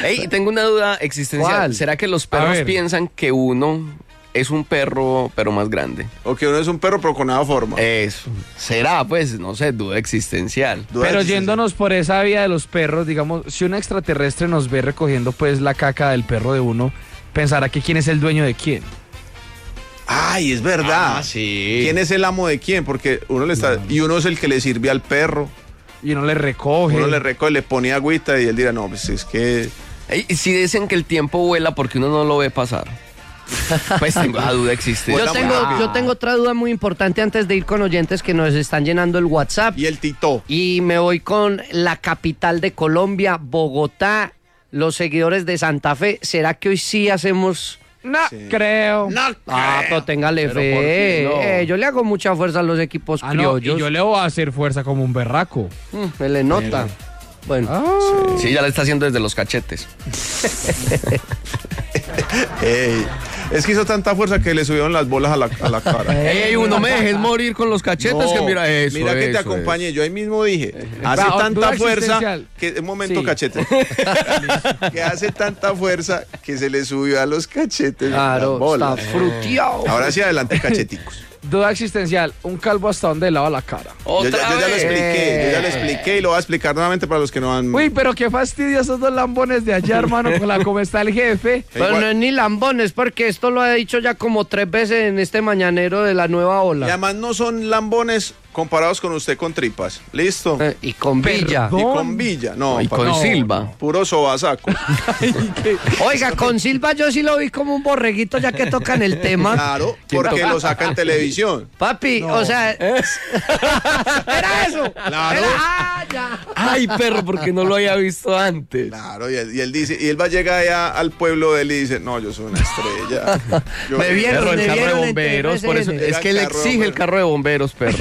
Hey, tengo una duda existencial. ¿Cuál? ¿Será que los perros piensan que uno es un perro, pero más grande? O que uno es un perro, pero con nueva forma. Eso. ¿Será? Pues, no sé, duda existencial. Pero yéndonos por esa vía de los perros, digamos, si un extraterrestre nos ve recogiendo pues la caca del perro de uno, pensará que quién es el dueño de quién. Ay, es verdad. Sí. ¿Quién es el amo de quién? Porque uno le está... Y uno es el que le sirve al perro. Y uno le recoge. Uno le recoge, le pone agüita y él dirá, no, pues es que... Hey, si dicen que el tiempo vuela porque uno no lo ve pasar. Pues tengo la duda existencial. Yo tengo otra duda muy importante antes de ir con oyentes que nos están llenando el WhatsApp. Y el Tito. Y me voy con la capital de Colombia, Bogotá, los seguidores de Santa Fe. ¿Será que hoy sí hacemos...? No creo. No pero téngale fe. No. Yo le hago mucha fuerza a los equipos criollos. Y yo le voy a hacer fuerza como un berraco. Me le nota. Bueno. Sí, ya le está haciendo desde los cachetes. Ey, es que hizo tanta fuerza que le subieron las bolas a la cara. Ey, uno me dejes morir con los cachetes, No, que mira eso. mira que te eso, acompañé. Yo ahí mismo dije, hace duda tanta fuerza existencial. que... Un momento, Sí. cachete. Que hace tanta fuerza que se le subió a los cachetes las Claro, bolas. está fruteado. Ahora sí, adelante, cacheticos. Duda existencial, un calvo hasta donde lava la cara. Yo ya lo expliqué y lo voy a explicar nuevamente para los que no han... Uy, pero qué fastidio esos dos lambones de allá, hermano, con la como está el jefe. Pero Igual. no es ni lambones, porque esto lo ha dicho ya como 3 veces en este mañanero de la nueva Y ola. además no son lambones comparados con usted con tripas. ¿Listo? Y con Villa. Y con Villa. No, Y con no. Silva. Puro sobasaco. Oiga, con Silva yo sí lo vi como un borreguito ya que tocan el tema. Claro, porque lo saca en televisión. Papi, o sea... ¿Era eso? Claro. Ya. Ay, perro, porque no lo había visto antes. Claro, y él dice, y él va a llegar allá al pueblo de él y dice, no, yo soy una estrella. Yo- Me vieron, Perro, el me carro de vieron en bomberos, por eso TVCN. es que él Llega el carro de exige el bomberos. carro de bomberos, perro.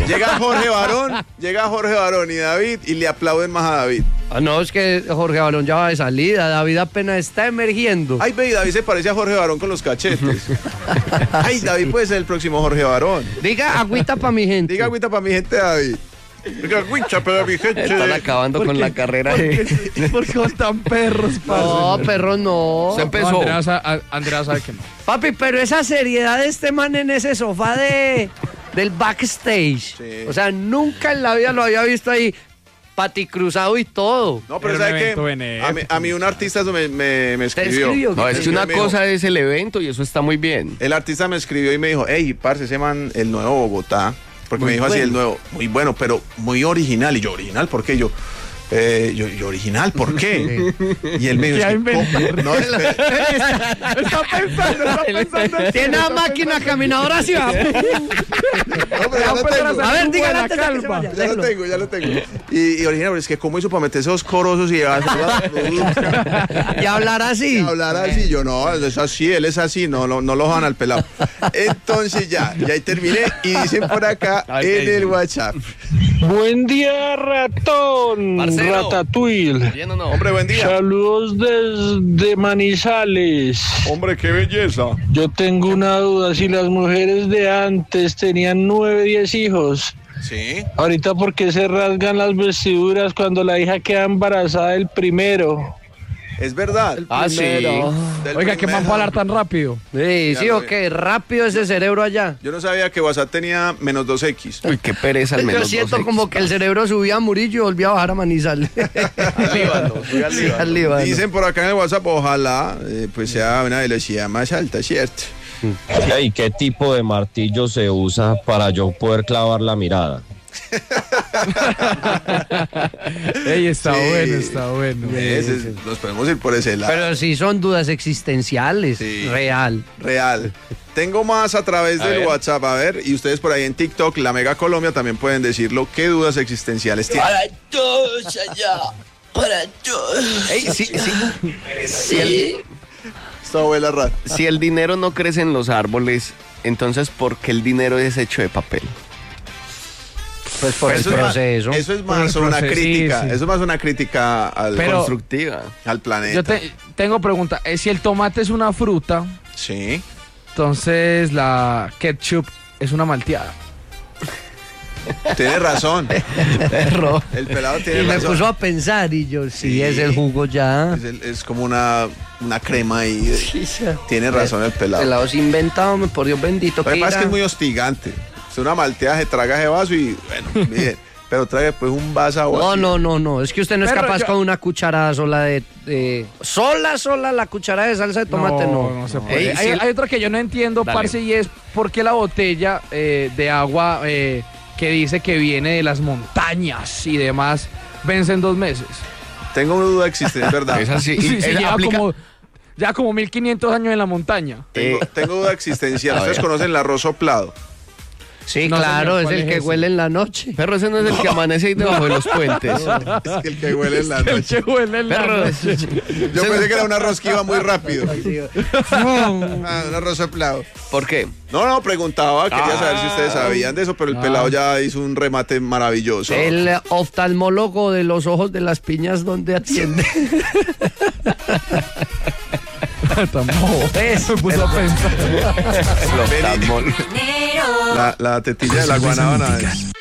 Llega Jorge Barón y David y le aplauden más a David. Ah, no, es que Jorge Balón ya va de salida. David apenas está emergiendo. Ay, ve, y David se parece a Jorge Barón con los cachetes. Ay, David puede ser el próximo Jorge Barón. Diga agüita para mi gente. Diga agüita para mi gente, David. Diga agüita para mi gente. Están acabando con la carrera de... ¿Por qué son tan perros, parce? No, perro, no. Se empezó. Andrea sabe que no. Papi, pero esa seriedad de este man en ese sofá del backstage. Sí. O sea, nunca en la vida lo había visto ahí paticruzado y todo. No, pero Era un ¿sabe qué? evento benéfico. A mí un artista me ¿Te escribió. escribió? No, es que una cosa es el evento y eso está muy bien. El artista me escribió y me dijo, hey, parce, ese man, el nuevo Bogotá. Porque Muy me dijo así, bueno. el nuevo, muy bueno, pero muy original. Y yo, ¿original? ¿Por qué? Yo ¿original? ¿Por qué? Y él me dijo, ¿Qué es ha que, inventado? ¿cómo? No, espera. Está pensando. Tiene una máquina caminadora así. va. No, pero ya lo tengo. A ver, dígale la antes de que se calva. vaya. Ya lo tengo. Y original, pero es que ¿cómo hizo para meter esos corosos y llevarse la producción? Y hablar así. Y hablar así? Yo, no, es así, él es así, no lo van al pelado. Entonces ya ahí terminé y dicen por acá Ay, en qué el hizo. WhatsApp. Buen día, ratón. Marcelo. Ratatouille. ¿Bien o no? Hombre, buen día. Saludos desde Manizales. Hombre, qué belleza. Yo tengo una duda, si las mujeres de antes tenían 9, 10 hijos, Sí. ahorita ¿por qué se rasgan las vestiduras cuando la hija queda embarazada del primero? Es verdad. Ah, sí. Primero. Del Oiga, ¿qué man primero. para hablar tan rápido? Sí, Ya sí, lo o qué rápido ese cerebro allá. Yo no sabía que WhatsApp tenía menos 2X. Uy, qué pereza el Yo menos siento 2X. como que el cerebro subía a Murillo y volvía a bajar a Manizales. Al Líbano, soy al Sí, Líbano. al Líbano. Dicen por acá en el WhatsApp, ojalá pues sea una velocidad más alta, ¿cierto? ¿Y qué tipo de martillo se usa para yo poder clavar la mirada? Ey, está Sí. bueno, está bueno. Nos podemos ir por ese lado. Pero sí son dudas existenciales. Sí. Real. Real. Tengo más a través A del ver. WhatsApp, a ver, y ustedes por ahí en TikTok, la Mega Colombia, también pueden decirlo. ¿Qué dudas existenciales tienen? todos allá, para todos. Ey, sí. Sí. Esta abuela rata. Si el dinero no crece en los árboles, entonces ¿por qué el dinero es hecho de papel? Pues por el Eso es más- proceso. Eso es Por más el una proceso, crítica. sí, sí. Eso es más una crítica al, Pero- Constructiva. al planeta. Yo tengo pregunta. Si el tomate es una fruta, Sí. entonces la ketchup es una malteada. Tiene razón. Perro. El pelado tiene Y me razón. puso a pensar y yo, sí, Sí. es el jugo ya. Es como una crema ahí. Tiene razón el pelado. Pelado se inventado, por Dios bendito. Lo que pasa es irá? que es muy hostigante. Es una malteada, se traga ese vaso y bueno, bien. Pero trae después un vaso de agua. No, es que usted no es Pero capaz yo- con una cucharada sola de sola la cucharada de salsa de tomate, no. No se puede. Ey, hay, sí. hay otra que yo no entiendo, Dale. parce, y es por qué la botella de agua que dice que viene de las montañas y demás vence en 2 meses. Tengo una duda existente, es verdad. Es así. Sí, Y sí, él ya como 1500 años en la montaña. Tengo duda existencial. A ¿Ustedes ver. conocen el arroz soplado? Sí, No, claro, señor, es ¿cuál el es que ese? huele en la noche. Perro, ese no es el que amanece ahí debajo de los puentes. Es que el que huele en la El noche. que huele en la Perro, noche. Yo pensé que era un arroz que iba muy rápido. Un arroz soplado. ¿Por qué? No, preguntaba, quería saber si ustedes sabían de eso, pero el pelado ya hizo un remate maravilloso. El oftalmólogo de los ojos de las piñas donde atiende. Tampoco. Me puso a pensar. El oftalmol. La tetilla de la guanábana es